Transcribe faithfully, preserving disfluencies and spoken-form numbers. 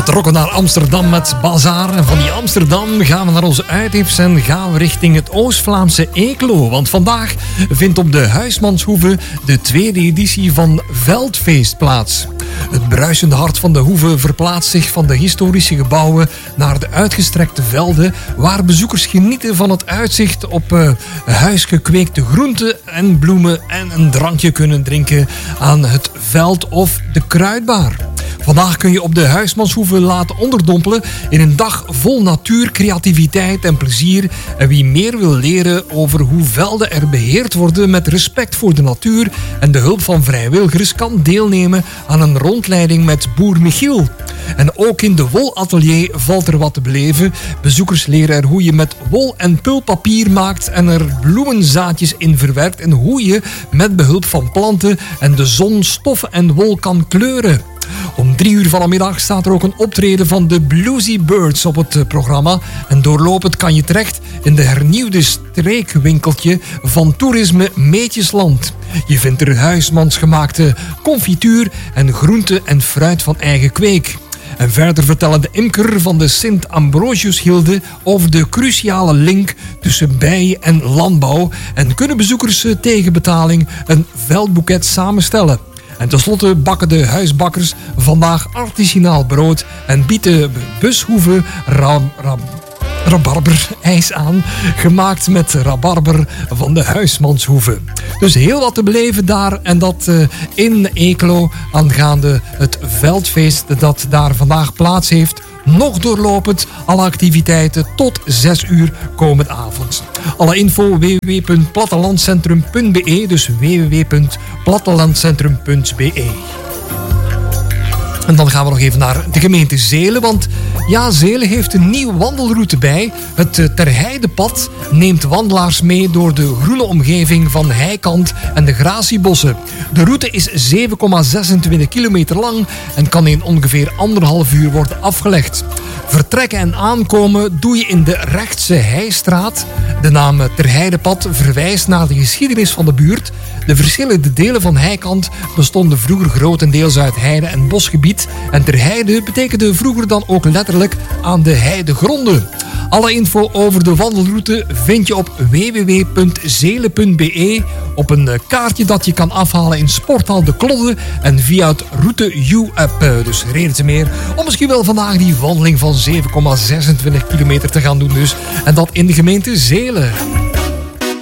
vertrokken naar Amsterdam met Bazaar. En van die Amsterdam gaan we naar onze uitdiefs en gaan we richting het Oost-Vlaamse Eeklo. Want vandaag vindt op de Huismanshoeve de tweede editie van Veldfeest plaats. Het bruisende hart van de hoeve verplaatst zich van de historische gebouwen naar de uitgestrekte velden, waar bezoekers genieten van het uitzicht op uh, huisgekweekte groenten en bloemen en een drankje kunnen drinken aan het veld of de kruidbaar. Vandaag kun je op de Huismanshoeve laten onderdompelen in een dag vol natuur, creativiteit en plezier. En wie meer wil leren over hoe velden er beheerd worden met respect voor de natuur en de hulp van vrijwilligers, kan deelnemen aan een rondleiding met boer Michiel. En ook in de wolatelier valt er wat te beleven. Bezoekers leren er hoe je met wol en pulpapier maakt en er bloemenzaadjes in verwerkt en hoe je met behulp van planten en de zon stof en wol kan kleuren. Om drie uur vanmiddag staat er ook een optreden van de Bluesy Birds op het programma. En doorlopend kan je terecht in de hernieuwde streekwinkeltje van Toerisme Meetjesland. Je vindt er huismansgemaakte confituur en groente en fruit van eigen kweek. En verder vertellen de imker van de Sint-Ambrosiusgilde over de cruciale link tussen bijen en landbouw. En kunnen bezoekers tegen betaling een veldboeket samenstellen. En tenslotte bakken de huisbakkers vandaag artisanaal brood en bieden bushoeve ra- ra- rabarber-ijs aan, gemaakt met rabarber van de Huismanshoeve. Dus heel wat te beleven daar en dat uh, in Eeklo aangaande het veldfeest dat daar vandaag plaats heeft. Nog doorlopend alle activiteiten tot zes uur komende avond. Alle info w w w punt plattelandcentrum punt b e, dus w w w punt plattelandcentrum punt b e. En dan gaan we nog even naar de gemeente Zelen, want ja, Zelen heeft een nieuwe wandelroute bij. Het Terheidepad neemt wandelaars mee door de groene omgeving van Heikant en de Gratiebossen. De route is zeven komma zesentwintig kilometer lang en kan in ongeveer anderhalf uur worden afgelegd. Vertrekken en aankomen doe je in de Rechtse Heistraat. De naam Terheidepad verwijst naar de geschiedenis van de buurt. De verschillende delen van Heikant bestonden vroeger grotendeels uit heide- en bosgebied. En Terheide betekende vroeger dan ook letterlijk aan de heidegronden. Alle info over de wandelroute vind je op w w w punt zelen punt b e, op een kaartje dat je kan afhalen in Sporthal de Klodde en via het Route U-app. Dus reden te meer om misschien wel vandaag die wandeling van zeven komma zesentwintig kilometer te gaan doen dus. En dat in de gemeente Zelen.